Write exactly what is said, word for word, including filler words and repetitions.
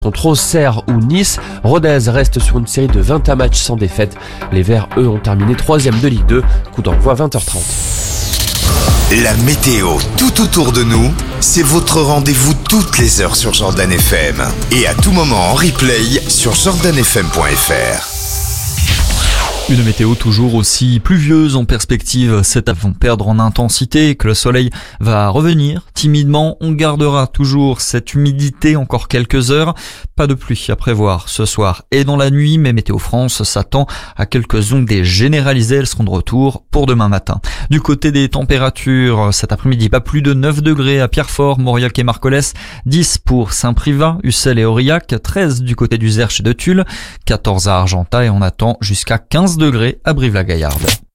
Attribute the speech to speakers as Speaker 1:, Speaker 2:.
Speaker 1: Contre Auxerre ou Nice, Rodez reste sur une série de vingt-et-un matchs sans défaite. Les Verts, eux, ont terminé troisième de Ligue deux. Coup d'envoi vingt heures trente.
Speaker 2: La météo tout autour de nous, c'est votre rendez-vous toutes les heures sur Jordan F M. Et à tout moment en replay sur jordan f m point f r.
Speaker 3: Une météo toujours aussi pluvieuse en perspective. Cet avion vont perdre en intensité, que le soleil va revenir timidement. On gardera toujours cette humidité encore quelques heures. Pas de pluie à prévoir ce soir et dans la nuit, mais Météo France s'attend à quelques ondées généralisées. Elles seront de retour pour demain matin. Du côté des températures, cet après-midi, pas plus de neuf degrés à Pierrefort, Mauriac et Marcollès, dix pour Saint-Privat, Ussel et Aurillac, treize du côté du Zerche et de Tulle, quatorze à Argentat et on attend jusqu'à quinze degrés à Brive-la-Gaillarde.